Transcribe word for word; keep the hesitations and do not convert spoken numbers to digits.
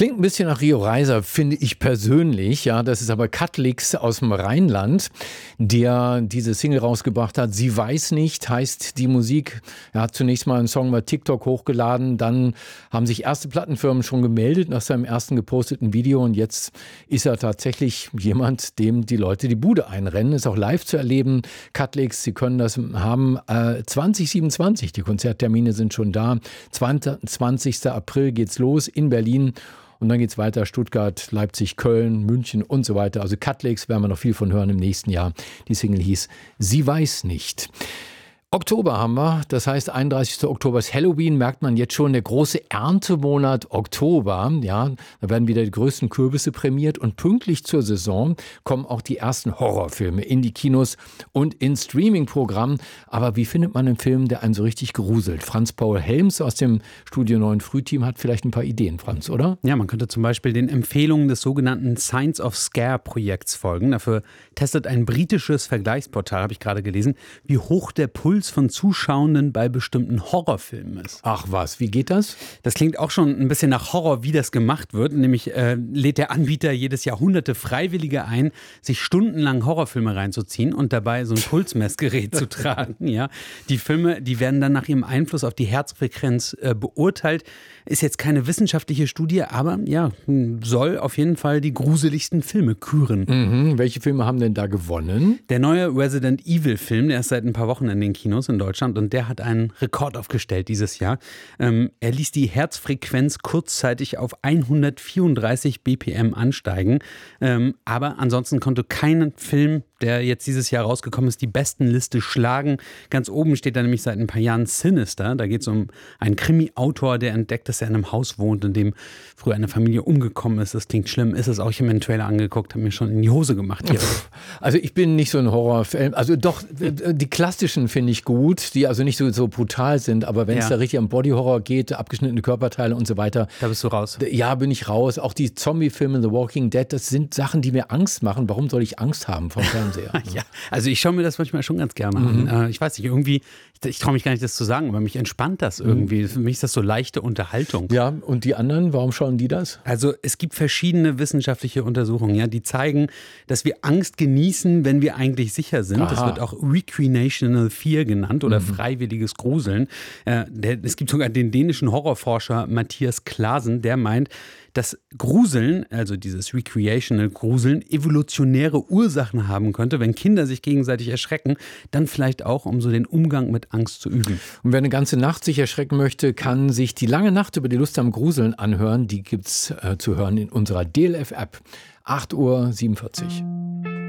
Klingt ein bisschen nach Rio Reiser, finde ich persönlich. Ja, das ist aber Katlix aus dem Rheinland, der diese Single rausgebracht hat. Sie weiß nicht, heißt die Musik. Er hat zunächst mal einen Song bei TikTok hochgeladen. Dann haben sich erste Plattenfirmen schon gemeldet nach seinem ersten geposteten Video. Und jetzt ist er tatsächlich jemand, dem die Leute die Bude einrennen. Ist auch live zu erleben. Katlix, Sie können das haben. Äh, zwanzig siebenundzwanzig, die Konzerttermine sind schon da. zwanzigsten April geht's los in Berlin. Und dann geht's weiter, Stuttgart, Leipzig, Köln, München und so weiter. Also Katlix werden wir noch viel von hören im nächsten Jahr. Die Single hieß Sie weiß nicht. Oktober haben wir, das heißt einunddreißigsten Oktober ist Halloween, merkt man jetzt schon, der große Erntemonat Oktober. Ja, da werden wieder die größten Kürbisse prämiert und pünktlich zur Saison kommen auch die ersten Horrorfilme in die Kinos und ins Streaming-Programm. Aber wie findet man einen Film, der einen so richtig gruselt? Franz Paul Helms aus dem Studio neun Frühteam hat vielleicht ein paar Ideen, Franz, oder? Ja, man könnte zum Beispiel den Empfehlungen des sogenannten Science of Scare-Projekts folgen. Dafür testet ein britisches Vergleichsportal, habe ich gerade gelesen, wie hoch der Puls von Zuschauenden bei bestimmten Horrorfilmen ist. Ach was, wie geht das? Das klingt auch schon ein bisschen nach Horror, wie das gemacht wird. Nämlich äh, lädt der Anbieter jedes Jahr hunderte Freiwillige ein, sich stundenlang Horrorfilme reinzuziehen und dabei so ein Pulsmessgerät zu tragen. Ja. Die Filme, die werden dann nach ihrem Einfluss auf die Herzfrequenz äh, beurteilt. Ist jetzt keine wissenschaftliche Studie, aber ja, soll auf jeden Fall die gruseligsten Filme küren. Mhm. Welche Filme haben denn da gewonnen? Der neue Resident Evil Film, der ist seit ein paar Wochen in den Kinos in Deutschland und der hat einen Rekord aufgestellt dieses Jahr. Ähm, er ließ die Herzfrequenz kurzzeitig auf hundertvierunddreißig B P M ansteigen, ähm, aber ansonsten konnte kein Film, der jetzt dieses Jahr rausgekommen ist, die Bestenliste schlagen. Ganz oben steht da nämlich seit ein paar Jahren Sinister. Da geht es um einen Krimi-Autor, der entdeckt, dass er in einem Haus wohnt, in dem früher eine Familie umgekommen ist. Das klingt schlimm, ist es auch. Ich habe mir einen Trailer angeguckt, habe mir schon in die Hose gemacht hier. Also ich bin nicht so ein Horrorfilm. Also doch, die klassischen finde ich gut, die also nicht so, so brutal sind, aber wenn es ja. da richtig um Body-Horror geht, abgeschnittene Körperteile und so weiter. Da bist du raus. Ja, bin ich raus. Auch die Zombie-Filme, The Walking Dead, das sind Sachen, die mir Angst machen. Warum soll ich Angst haben vom Fernseher? Ja, also ich schaue mir das manchmal schon ganz gerne Mhm. an. Ich weiß nicht, irgendwie, ich traue mich gar nicht, das zu sagen, aber mich entspannt das irgendwie. Für mich ist das so leichte Unterhaltung. Ja, und die anderen, warum schauen die das? Also es gibt verschiedene wissenschaftliche Untersuchungen, ja, die zeigen, dass wir Angst genießen, wenn wir eigentlich sicher sind. Aha. Das wird auch Recreational Fear genannt oder Mhm. freiwilliges Gruseln. Äh, der, es gibt sogar den dänischen Horrorforscher Matthias Clasen, der meint, dass Gruseln, also dieses Recreational Gruseln, evolutionäre Ursachen haben könnte. Wenn Kinder sich gegenseitig erschrecken, dann vielleicht auch, um so den Umgang mit Angst zu üben. Und wer eine ganze Nacht sich erschrecken möchte, kann sich die lange Nacht über die Lust am Gruseln anhören. Die gibt's äh, zu hören in unserer D L F-App. acht Uhr siebenundvierzig.